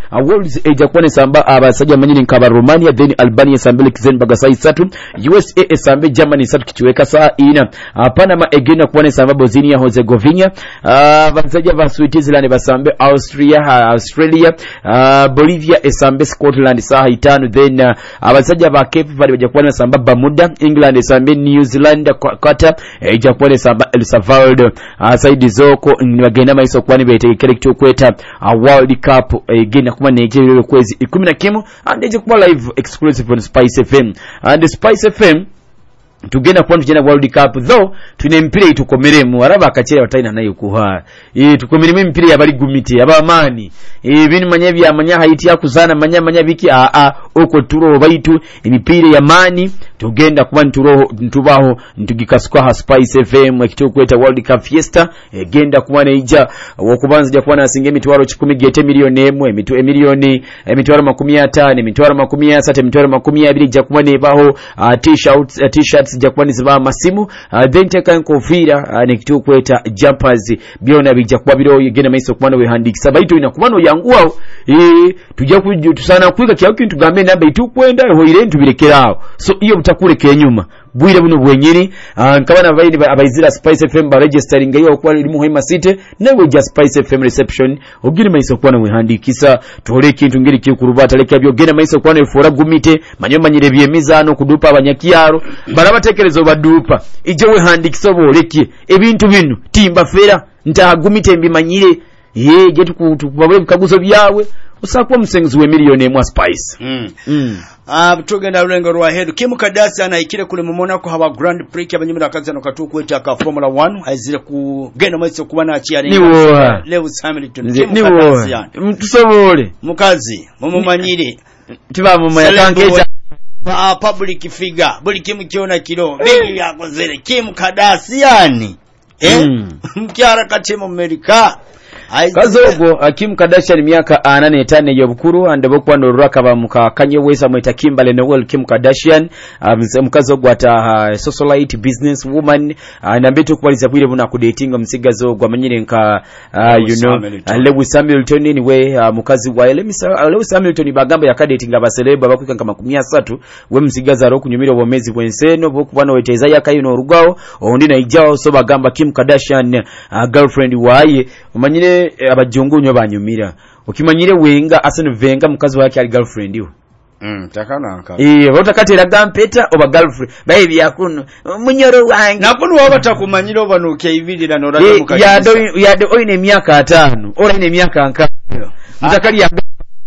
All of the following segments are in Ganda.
Wales ejja kuba nesamba abasajja manyini nkaba Romania, then Albania esambe Luxembourg saa 3, USA esambe Germany 3 kikiweka saa 4, Panama egenda kuba nesamba Bosnia Herzegovina, abasajja ba Switzerland basambe Australia, Bolivia esambe Scotland saa 5, then abasajja ba Cape Verde bajja kuba nesamba Bermuda, England esambe New Zealand, Qatar ejja kuba nesamba El Salvador. Saidi zoko bagenda maiso kuba nibetegekere kyokweta World Cup egenda kuba nejerero kwezi 11 and ejja kuba live exclusive on Spice FM and Spice FM tugenda kuba tugenda World Cup though tune mpira itukomeremu araba akachera bataina nayo kuha tukomeremu mpira yabali gumiti abamani ibintu manya bya manya haiti yakuzana manya biki oko turo baitu imipira ya mani tugenda kuba ntubaho ntugikasuka ha Spice FM ekitokweta World Cup Fiesta egenda kuba neija wokubanza ja kuba nasinga emitwaro 10 gete milioni 1 milioni emitwaro 50 emitwaro 30 emitwaro 20 ja kuba nebaho t-shirts ja kuba niziba masimu then teka nkofira nekitokweta jumpers byona bijja kuba biro yegenda maiso kuba we handikisa baitu inakuba no yanguwao tujja tusana kwika kya kintu gambe namba itukwenda hoire ntubirekeraho so iyo butakureke nyuma bwire buno bwenyiri nkabana baidi abayizira Spice FM ba registering iyo kwa limu hema city newe just Spice FM reception ogire maiso kwa we handikisa tole kintu ngiri kikurubata leka byo gena maiso kwa fora gumite manyoma nyire byemizano kudupa abanyakiaro barabatekerezo badupa ije we handikisa boleki ebintu binu timba fera ntagumite mbimanyire getu kubabule bikaguzo byawe usakwa musenguzi we milioni mwa Spice tugenda lulengo rwa head Kim Kardashian ayikire kule mu Monaco haba Grand Prix abanyumira kazano katukweta ka Formula 1 azire kugenda maiso kubana achiari Lewis Hamilton Kim Kardashian mtusobole mukazi mumumanyire tiba mumaya kanketa public figure buli kimu kiona kilo bigi yakozere Kim Kardashian mkiara kati mu America kazogo Kim Kardashian miaka 8 yobukuru andabo kwando rwakaba muka Kanye West mwita Kimberly Noel Kim Kardashian mukazogo ata socialite business woman nambeto kubaliza bwire buna kudating omusigazo gwamanyire nka Lewis Hamilton anyway mukazi wa Lewis Hamilton bagamba yakadating abaseleba bakwika nka 30 we musigaza ro kunyumira obomezi bwenseno bokubana weteza yakayino rugao ondi na ijao so bagamba Kim Kardashian girlfriend waye umanyire abajungunyo banyumira ukimanyire wenga Arsene Wenger mukazi wake ali girlfriend yo takana nka botakatera gampeta oba girlfriend baby yakuno munyoro wange nakuno wabatakumanyira obanuke ibirira noraga mukazi yado oyine myaka 5 oyine myaka nka mutakali ya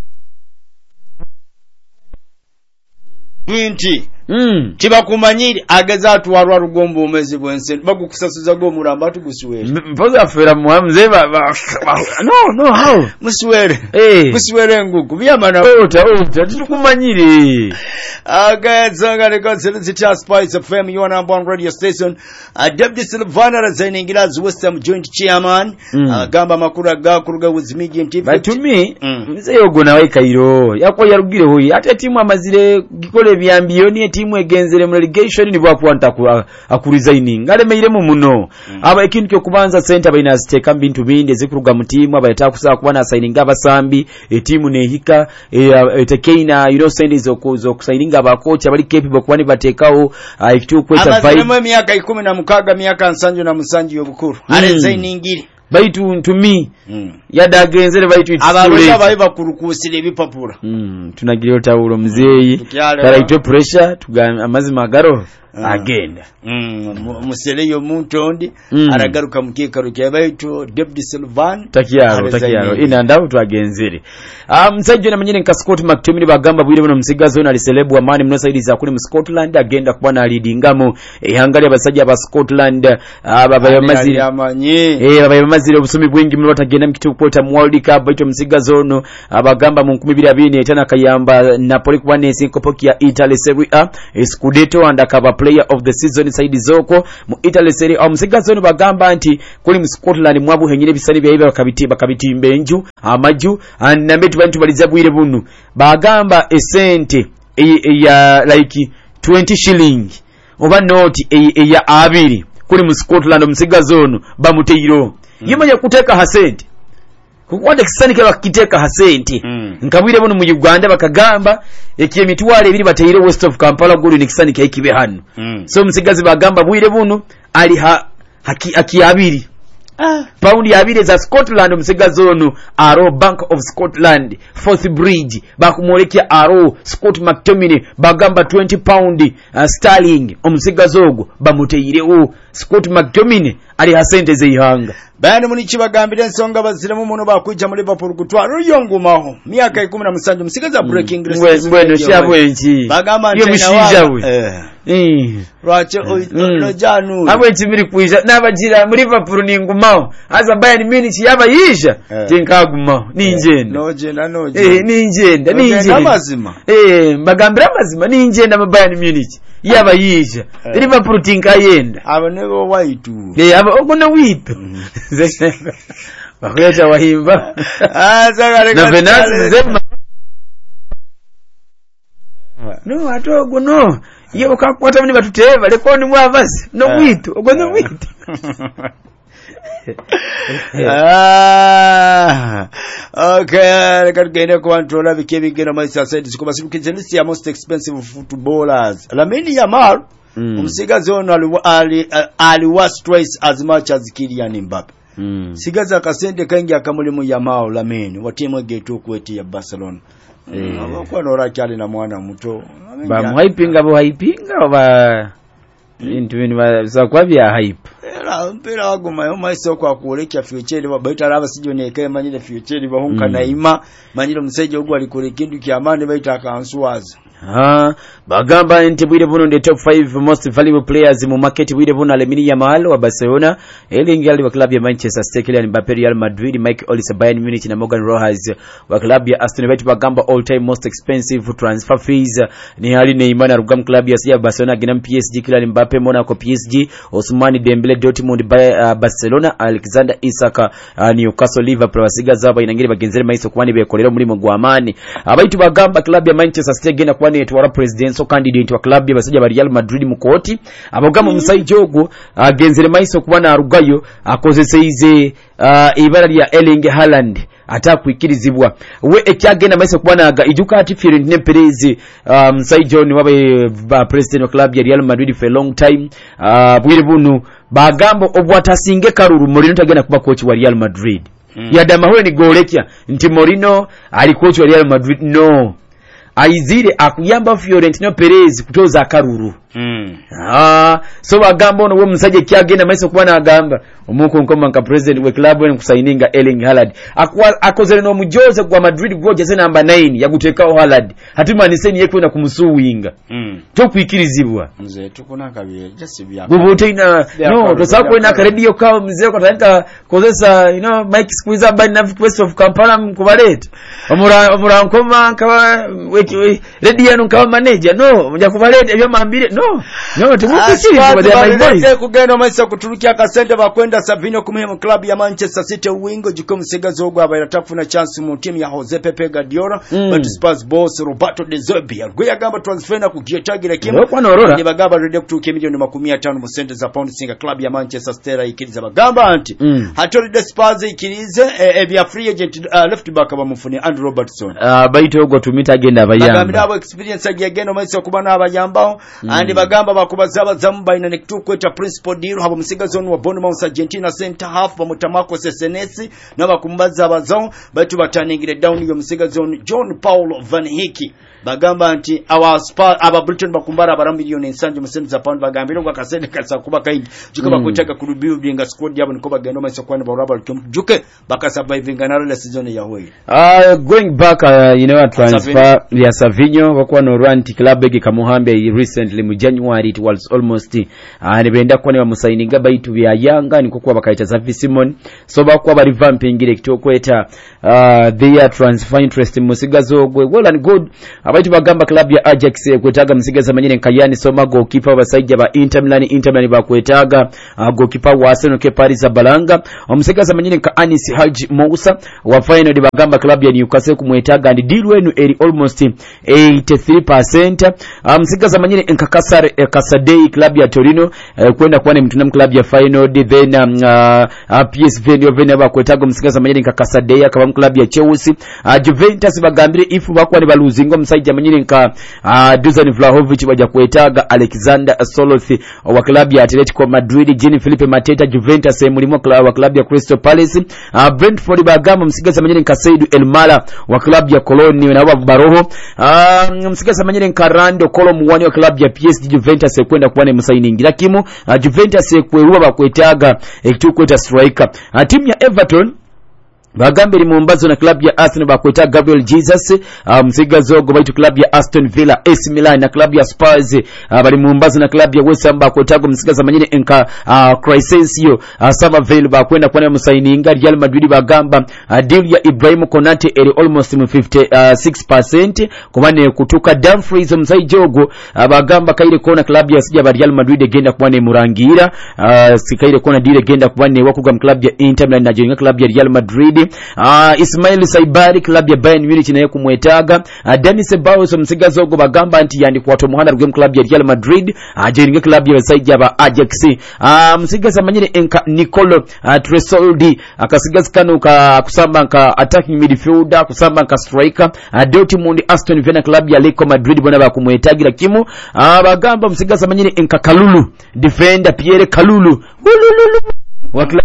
inti tibakumanyire ageza atwarwa rugombo omezi bwense bagukusasuza go muramba tugusiwere mpoza afera muhamze no how muswere muswere ngugu byamana tukumanyire ageza ngaleka zita Spice FM you are number 1 radio station Deputy Silvana Razaningira Western Joint Chairman gamba makuru gakuruga with media TV but to me mze yogona waikairo yako yarugire hoyi ate timu amazire gikole byambiyoni timu egenzere mu relegation ni bwakwanta akuresigning ngale meiremu muno aba ikintu kyo kubanza center bayina ziteka bintu binde zikuruga mu timu abayata kusaba kubana signing abasambi timu nehika etekeina send izo kusigning abakocha bali capable kubani batekaho ikitu kweta vibe ama miaka 16 miaka 7 yobukuru aresigning baitu to me yadagenzere baitu abaruka baiba kurukusire ebipapura tunagire tawulo mzeyi taraito pressure tugana amazima garo agenda museleyo muntondi aragaruka mukekaro kyabaitu Deputy Silvan takiyaro ina ndavu twagenzere msajjo namanyine nka Scott McTominay bagamba bwire buno musigazo na celebu amani mno side za kuli mu Scotland agenda kubana leadingamo ehangali abasajja ba Scotland babayamazire babayamazire obusumi bwingi mno batagenda mkitu kupota mu World Cup baitu musigazo no abagamba mu 2025 kayamba Napoli kubana enkopoki ya Italy Serie A Scudetto andakaba player of the season side zoko mu Italy Serie A musigazo no bagamba nti kuli mu Scotland mwabu henyire bisani bya bakabitimba enju amaju anambetu bantu baliza bwire bunu bagamba esente ya like 20 shilling oba noti ya abiri kuli mu Scotland musigazo no bamuteiro yimanya kuteka hasente kukwata kisanike bakiteka hasente nkabwire bono mu Uganda bakagamba ekiye mitwale ebiri batayire west of Kampala gulu ni kisanike ikibe hano so musigazi bagamba bwire buno ali akiyabiri paundi yabire za Scotland musigazi ono Arrow Bank of Scotland Forth Bridge bakumolekya Arrow Scott McTominay bagamba 20 pound sterling omusigazi ogwo bamuteyirewo Scott McTominay ali hasente zeihanga bani munichi bagambira ensonga baziremu muno bakujja mu Liverpool kutwala yongumaho myaka 17 musigaza breaking news mbweno shabo enchi bagamba Rache ojanu abo chimiri kuisha nabajira mu Liverpool ni ngumaho aza Bayern Munich yaba yisha tinkaguma ninjenda ninjenda mazima bagambira mazima ninjenda mu Bayern Munich yaba yisha Liverpool tinkayenda abo nebo waitu abo ogona witu bakweta wahimba na Venance zema no atogo no iyo kakwata muni batuteva lekoni mwavasi no witu ogono witu okay lekagende controller bikebigena Manchester City sikuba sibukize list ya most expensive footballers Lamine Yamal umusigazi ono ali was twice as much as Kylian Mbappe sigaza kasende kangi akamuli mu Yamal Lamine watimwe getu kweti ya Barcelona kwa nora cyane na mwana muto bamuhypinga bo hypinga ba into bini baza kwa bya hype mpira waguma yo maiso kwa kuolekya future baita raba sijoneke manyire future bahunka naima manyire museje ogwa alikore kindu kyamane baita kansuwaza bagamba nti bwire buno the top 5 most valuable players mu market bwire buno Lamine Yamal wa Barcelona Erling Haaland wa club ya Manchester City Kylian Mbappe Real Madrid Michael Olise Bayern Munich na Morgan Rojas wa club ya Aston Villa bagamba all time most expensive transfer fees ni hali Neymar na Rugam club ya Barcelona gina PSG Kylian Mbappe Monaco PSG Ousmane Dembele Dortmund Barcelona Alexander Isak Newcastle Liverpool basiga zaba inangire bagenzere maiso kwani bekolera muri mu gwamani abaitu bagamba club ya Manchester City gina kwani etwara presidential candidate wa club ya basajja ba Real Madrid mu koti abogama musaijogo agenzere maiso kubana arugayo akozeseize ibara lya Erling Haaland atakwikirizibwa we ekyagenda maiso kubana aga ijuka ati Florentino Perez musaijo wabe ba president wa club ya Real Madrid for a long time bwire bunu bagambo obwatasinge karuru Mourinho tagenda kuba coach wa Real Madrid yadama huwe ni golekya nti Mourinho ali coach wa Real Madrid no aizire akuyamba Florentino Perez kutoza akaruru so bagamba ono wo musaje kyagenda maiso kubana agamba omuko nkoma nka president we club we kusaininga Erling Haaland akozere no mujoze kwa Madrid goje ze number 9 yaguteka Haaland hatima niseni yekwe na kumusuwinga to kwikirizibwa mzee tukuna kabiye just bya bubutina no to sako ina ka radio ka mzee kwa tanta kozesa Mike squeeze bani na West of Kampala mkubaleta omura nkoma nkawa radio no nkawa manager no mja kubaleta ebyo mambire no tumukisiriza bade kugenda maisa kuturukia kasende bakwenda Savinho kumwe club ya Manchester City wingo jikomu segazo ogwa abayatafuna chance mu team ya Jose Pepe Guardiola but Spurs boss Roberto De Zerbi agwe agamba transfer na kugiyetagira kimwe ne bagamba rede kutuke milioni 15 mu sente za pound singa club ya Manchester City ikiriza bagamba anti hatoli de Spurs ikirize ebya free agent left back abamufune Andrew Robertson baito ogwa tumita agenda abayamba bagamba abo experience agenda maisa kubana abayambao andi bagamba bakubazaba zamba ina nekitukweta principal deal habo musigazi onu wa Bournemouth Argentina center half bamutamako sesenesi nabakumbaza abazo batu bataningire down yo musigazi onu John Paul Van Hiki bagamba anti aba Britain bakumbara bara milioni ensanje musente za pound bagambira ngo akasende kasa kuba kaindi juka bakutaka kurubuildinga squad yabo niko bagenda maisa kwani baraba juke bakasurviving na season ya hoyi going back transfer ya Savinho kwa no ranti club ege kamuhambe recently mu January it was almost anibenda kwa ne musaininga baitu bya Yanga niko kwa bakaita Xavi Simon so bakwa bari vampingire kitokweta their transfer interest musigazo gwe well and good abaitu bagamba club ya Ajax kwetaga musigaza manyine Kayani Soma goalkeeper basajja ba Inter Milan bakwetaga goalkeeper wa Arsenal ke Paris Balanga omusigaza manyine ka Anis Haji Moussa wa final bagamba club ya Newcastle kumwetaga and deal wenu eri almost 83% musigaza manyine nkakasa Casadei club ya Torino kwenda kuone mtuna club ya Feyenoord, then PSV ndio vene bakwetaga msigaza manyiri nka Casadei akaba club ya Chelsea. Juventus bagambire ifu bakwa ne baluzingo msaija manyiri nka Dusan Vlahovic baja kwetaga Alexander Soloth wa club ya Atletico Madrid, Jean Philippe Mateta Juventus mulimo wa club ya Crystal Palace. Brentford bagamba msigaza manyiri nka Seydou Elmala wa club ya Cologne na Baroho. Msigaza manyiri nka Rando Kolo muwani wa club ya PSG. Juventus kwenda kuone msainingi lakimu Juventus kweruwa bakwetaga ekitukweta striker. Timu ya Everton bagambiri mumbazo na club ya Arsenal bakweta Gabriel Jesus, msigazo go baitu club ya Aston Villa, AC Milan na club ya Spurs bali mumbazo na club ya West Ham bakweta msigaza manyine enka Crescencio Summerville bakwenda kwa musaininga. Real Madrid bagamba deal ya Ibrahim Konate eri almost 56% kumane kutuka Dumfries msaijogo bagamba kaire kona club ya sija ba Real Madrid genda kwa ne murangira sikaire kona deal genda kwa ne wakuga club ya Inter Milan na jenga club ya Real Madrid. Ismail Saibari club ya Bayern Munich naye kumwetaga. Denis Ceballos msigazo go bagamba anti yandi kwa tomuhana rugem club ya Real Madrid ajenga club ya Saija ba Ajax. Msigaza manyine enka Nicolo Tresoldi akasigaza kanu kusamba nka attacking midfielder, kusamba nka striker. Dortmund Aston Villa club ya Atletico Madrid bona bakumwetagi lakimu bagamba msigaza manyine enka Kalulu defender Pierre Kalulu wa club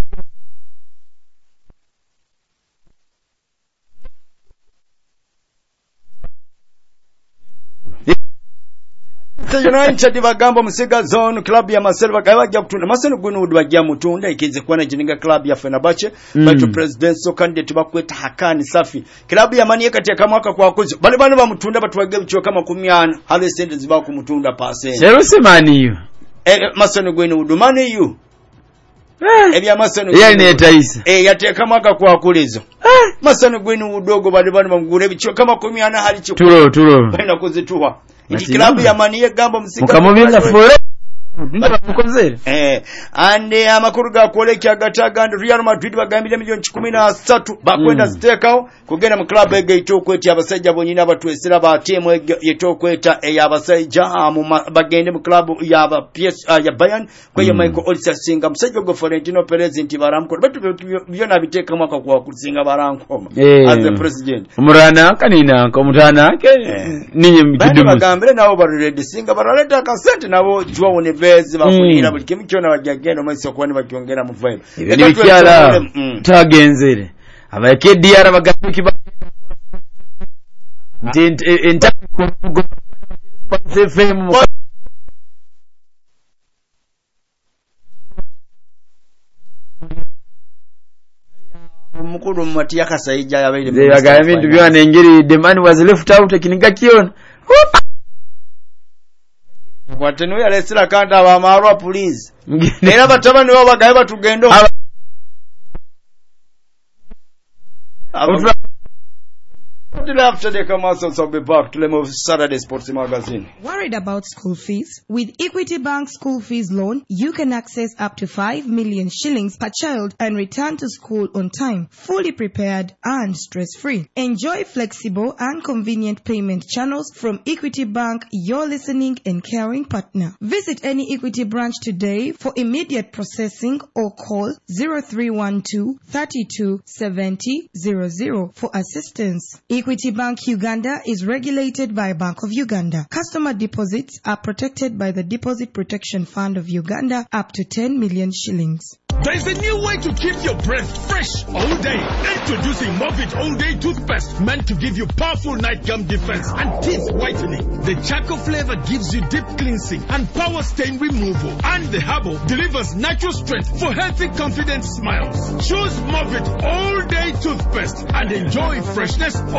United bagamba musiga zone club ya Marseille bagabajja kutunda Marseille Greenwood bajja mutunda ikize kuwa na jininga club ya Fenerbahce batu presidential candidate bakweta Hakani Safi club ya Mani kati ya mwaka kwa kuzo bali bano bamutunda batwage bicho kama 10 hale sente ziba kumutunda paseni Chelsea Mani you Marseille Greenwood Mani you ebya Marseille yani etaisa yateka mwaka kwa kulizo Marseille Greenwood dogo bali bano bamugure bicho kama 10 hali chiko tulo benda kuzituwa iki club ya Mani yegamba musika mukamubinga fore ndaba mukozere ande amakuru ga kwolekya gataga and Real Madrid bagambira milioni 13 bakwenda stekao kugenda mu club egeito kweti abasajja bonyina abatwesera ba team yeto kweta eyabasajja bagende mu club ya PS ya Bayern kweyo Michael Olise singa musajja go Florentino Perez nti baramko batu byona biteka mwaka kwa kusinga barankoma as the president umurana kanina ko mutana ke ninye mkidumu bagambira nabo barede singa baraleta kasete nabo jwa one bezi bafunira buli kimu cyona bajyagenda mwese kwani bakyongera mu vibe nibikyala tagenzere abayeke diara bagaruki ba enta FM mukuru mati yakasayija yabaire mu bintu byone ngiri the man was left out ekininga kiona watenu ya lesira kanda wa marwa police era batabani wao bagaye batugendo after the commercials will be back to the Saturday Sports Magazine. Worried about school fees? With Equity Bank School Fees Loan, you can access up to 5 million shillings per child and return to school on time, fully prepared and stress-free. Enjoy flexible and convenient payment channels from Equity Bank, your listening and caring partner. Visit any Equity branch today for immediate processing or call 0312 32 70 00 for assistance. Equity Bank Uganda is regulated by Bank of Uganda. Customer deposits are protected by the Deposit Protection Fund of Uganda up to 10 million shillings. There's a new way to keep your breath fresh all day. Introducing Movit All Day Toothpaste, meant to give you powerful night gum defense and teeth whitening. The charcoal flavor gives you deep cleansing and power stain removal. And the herbal delivers natural strength for healthy, confident smiles. Choose Movit All Day Toothpaste and enjoy freshness